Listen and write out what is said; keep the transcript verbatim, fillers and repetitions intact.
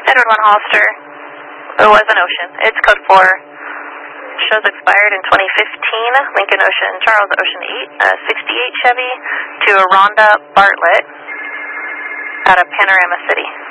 Edward one Hollister. It was an Ocean. It's code four. Shows expired in twenty fifteen. Lincoln Ocean, Charles Ocean eight, uh, sixty-eight Chevy to a Rhonda Bartlett out of Panorama City.